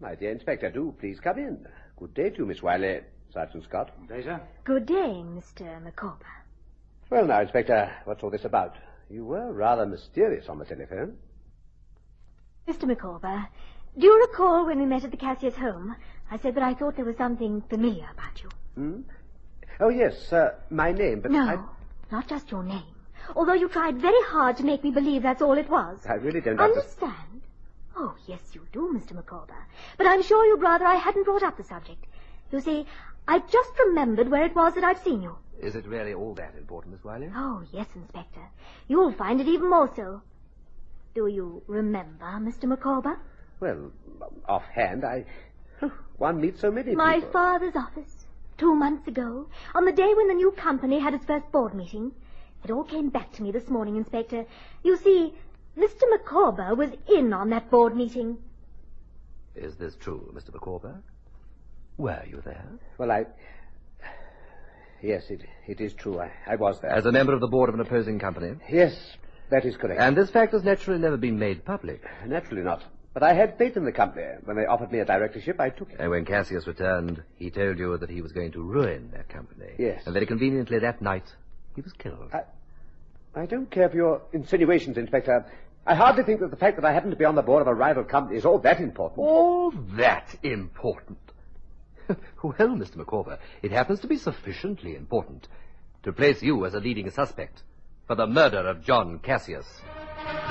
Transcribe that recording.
My dear Inspector, do please come in. Good day to you, Miss Wiley. Sergeant Scott. Good day, sir. Good day, Mr. Micawber. Well, now, Inspector, what's all this about? You were rather mysterious on the telephone. Mr. Micawber, do you recall when we met at the Cassius home? I said that I thought there was something familiar about you. Oh, yes, my name, but No, not just your name. Although you tried very hard to make me believe that's all it was. I really don't understand. Oh, yes, you do, Mr. Micawber. But I'm sure you'd rather I hadn't brought up the subject. You see, I've just remembered where it was that I'd seen you. Is it really all that important, Miss Wiley? Oh, yes, Inspector. You'll find it even more so. Do you remember, Mr. Micawber? Well, offhand, one meets so many My people. father's office, 2 months ago, on the day when the new company had its first board meeting. It all came back to me this morning, Inspector. You see, Mr. Micawber was in on that board meeting. Is this true, Mr. Micawber? Were you there? Well, Yes, it is true. I was there. As a member of the board of an opposing company? Yes, that is correct. And this fact has naturally never been made public? Naturally not. But I had faith in the company. When they offered me a directorship, I took it. And when Cassius returned, he told you that he was going to ruin that company. Yes. And very conveniently that night, he was killed. I don't care for your insinuations, Inspector. I hardly think that the fact that I happen to be on the board of a rival company is all that important. All that important? Well, Mr. Micawber, it happens to be sufficiently important to place you as a leading suspect for the murder of John Cassius.